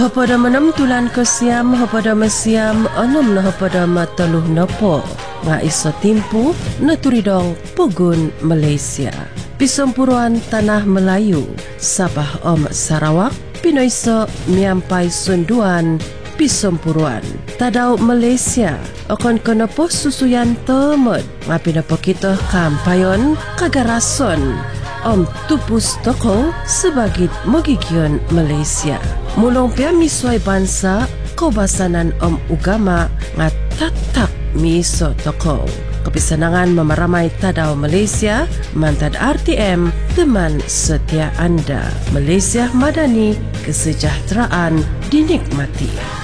Hapada menam tulan ke siam, hapada mesiam, enam na hapada mataluh napo. Nga iso timpu, naturidong Pugun, Malaysia. Pisompuruan Tanah Melayu, Sabah Sarawak, Pinoiso Miampai Sunduan, Pisompuruan. Tadau Malaysia, akan kenepo susuyan temet, ngapinapo kita kampayon, kagarason, Tupus Toko sebagai Mogigion Malaysia. Mulong pia misway bansa, kobasanan ugama nga tatak miso toko. Kepisanangan memaramai tadau Malaysia, mantad RTM, teman setia anda. Malaysia Madani, kesejahteraan dinikmati.